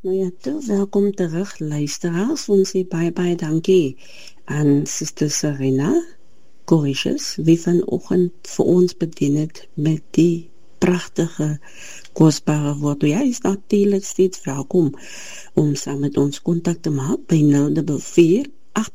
Nou ja, welkom terug luisteraars. Ons sê baie dankie aan Sister Serena Corricious, wie vanoggend vir ons bedien het met die pragtige, kosbare woord. Jy is natuurlijk steeds welkom om saam met ons kontak te maak by 044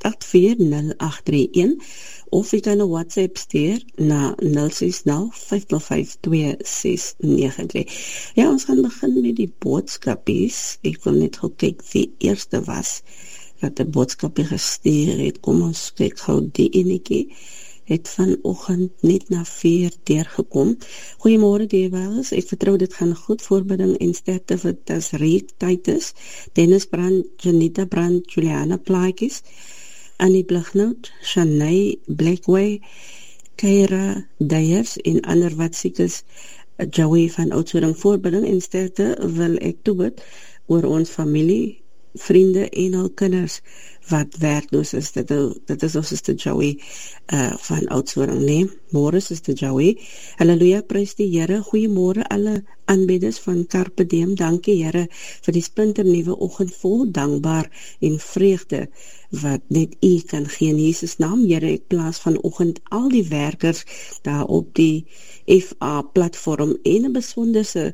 8840831 of jy kan 'n WhatsApp stuur na 060 505 2693. Ja, ons gaan begin met die boodskapies. Ek wil net gou kyk wie eerste was wat 'n boodskapie gestuur het. Kom ons kyk gou, die enetjie het vanoggend net na 4 deurgekom. Goeiemôre Dewels, ek vertrou dit gaan goed. Voorbidding en sterkte vir Tasriek Titus, Dennis Brand, Janita Brand, Juliana Plaatjes, Annie Blignout, Shanay Blackway, Keira Deyers en ander wat siek is. Joey van Oudtshoorn. Voorbidding en sterkte wil ek toebid oor ons familie, vriende en al kinders wat werkloos is. Dit is ons Sister Joey van Oudtshoorn, nee. Môre Sister Joey. Halleluja, prys die Here. Goeiemôre alle aanbidders van Carpe Diem. Dankie Here vir die splinternuwe oggend vol dankbaar en vreugde wat net U kan gee in Jesus naam. Here, ek plaas vanoggend al die werkers daar op die FA platform en 'n besonderse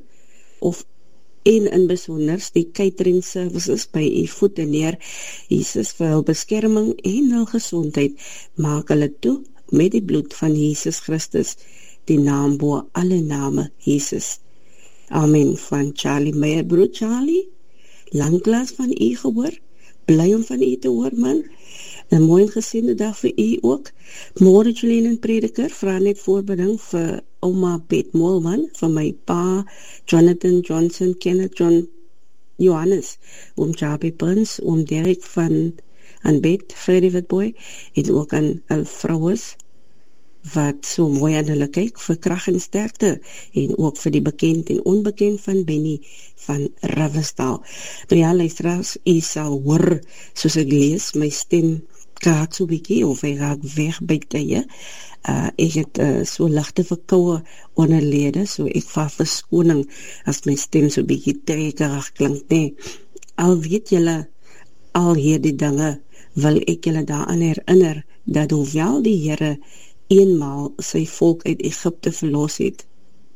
en in besonders die catering services by U voete neer. Jesus, vir hul beskerming en hul gesondheid, maak hulle toe met die bloed van Jesus Christus, die naam bo alle name, Jesus. Amen. Van Charlie Meyer. Broer Charlie, langklaas van U gehoor, bly om van U te hoor man. 'n mooi en geseënde dag vir U ook. Môre Jolene en Prediker, vra net voorbidding vir Oma Bet Moelman, vir my pa Jonathan Johnson, Kenneth John Johannes, Jabi Burns, Derek van Bet, Freddy Witboy, en ook aan al vroues wat so mooi aan hulle kyk, vir krag en sterkte, en ook vir die bekend en onbekend van Benny van Riversdal. Nou ja, luisteraars, U sal hoor, soos ek lees, my stem kraak so bietjie, of hy raak weg by tye. Ek het so ligte verkoue onderlede, so ek vra verskoning as my stem so bietjie trekerig klink, nee. Al weet julle al hierdie dinge, wil ek julle daaraan herinner, dat hoewel die Here eenmaal sy volk uit Egipte verlos het,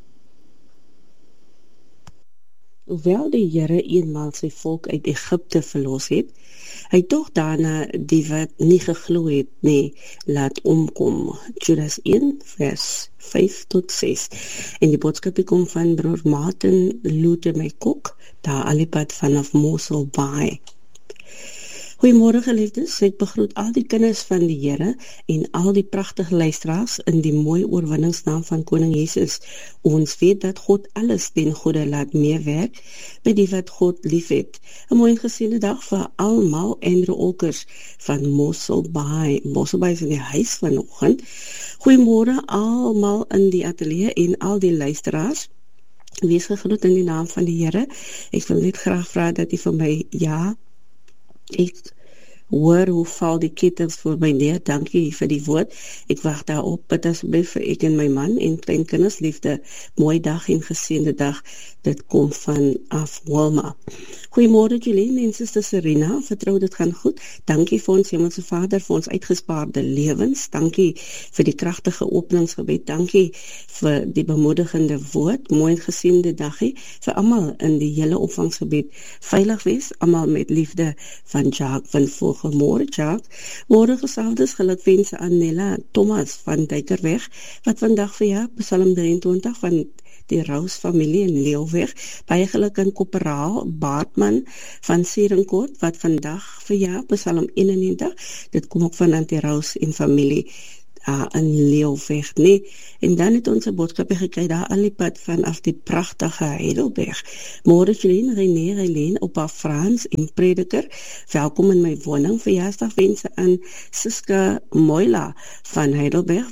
hy tog daarna die wat nie geglo het nie, laat omkom. Judas 1 vers 5 tot 6. En die boodskapie kom van broer Martin Luther my Kok, daar alipad vanaf Mossel Bay. Goeiemôre geliefdes, ek begroet al die kinders van die Here en al die pragtige luisteraars in die mooi oorwinningsnaam van Koning Jesus. Ons weet dat God alles ten goeie laat meewerk by die wat God lief het. 'n mooi en geseënde dag vir almal. Andrew Olkers van Mossel Bay. Mossel Bay is in die huis vanoggend. Goeiemôre almal in die ateljee en al die luisteraars. Wees gegroet in die naam van die Here. Ek wil net graag vra dat U vir my ek hoor hoe val die ketens voor my neer. Dankie vir die woord. Ek wag daarop, bid asseblief vir ek en my man en kleinkinders liefde. Mooi dag en geseënde dag. Dit kom van af Wilma. Goeiemôre Jolene en Sister Serena. Vertrou dit gaan goed. Dankie vir ons Hemelse Vader vir ons uitgespaarde lewens. Dankie vir die kragtige openingsgebed. Dankie vir die bemoedigende woord. Mooi en geseënde dagie vir almal in die hele opvangsgebied. Veilig wees, almal met liefde van Jacques van Volgemôre Jacques. Môre geselfdes gelukwense aan Nella Thomas van Duikerweg wat vandag verjaar, Psalm 23 van die Rouse familie in Leeuweg. Baie geluk aan Koperaal Baartman van Sieringkort wat vandag verjaar, Psalm 91. Dit kom ook van die Rouse en familie in Leeuweg, nee. En dan het ons 'n boodskapie gekry daar al die pad vanaf die pragtige Heidelberg. Môre Jolene, René, Opa Frans en Prediker, welkom in my woning. Verjaarsdagwense aan Siska Moila van Heidelberg wat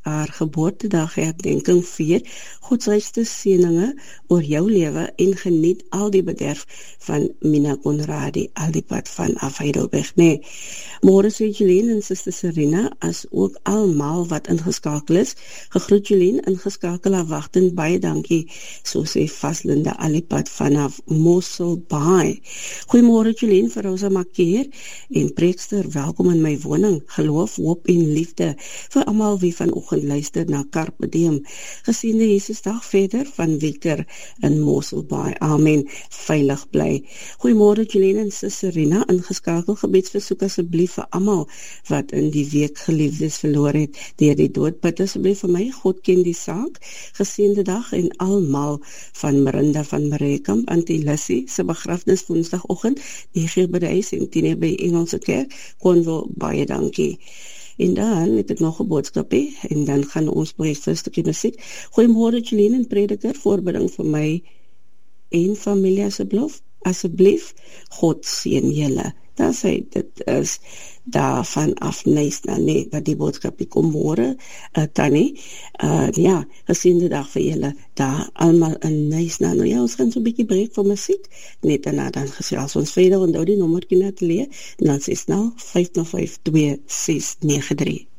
haar geboortedag herdenking vier, God se rykste seëninge oor jou lewe en geniet al die bederf van Mina Conradi, al die pad van af Heidelberg, nee. Môre sê Jolene en Suster Serena, as ook almal wat ingeskakel is. Gegroet Jolene, ingeskakel afwagtend, baie dankie, so sê Vaslinde al die pad vanaf Mossel Baai. Goeiemôre Jolene, vir Rosa Makeer en preekster, welkom in my woning, geloof, hoop en liefde, vir almal wie vanoggend luister na Carpe Diem. Geseënde Jesusdag verder van Victor in Mossel Baai, amen, veilig bly. Goeiemôre Jolene en Suster Serena, ingeskakel, gebedsversoek asseblief vir almal wat in die week geliefdes verloor het deur die dood, bid asseblief vir my, God ken die saak. Geseënde dag en almal van Marinda van Marekamp, Auntie Lissy se begrafnis Woensdagoggend, 9 by die huis en 10 by Engelse Kerk, Cornwall, baie dankie. En dan het ek nog 'n boodskap en dan gaan ons breek vir 'n stukkie musiek. Goeiemôre Jolene en prediker, voorbidding vir my en familie asseblief, God seën julle. Dan sê dit is daarvan af Nysna, nee, wat die boodskap kom môre, Tannie, ja, geseënde dag vir julle, daar almal in Nysna. Nou ja, ons gaan so 'n bietjie breek vir musiek, net daarna dan gesels ons verder, onthou die nommertjie na te leer, 060 505 2693.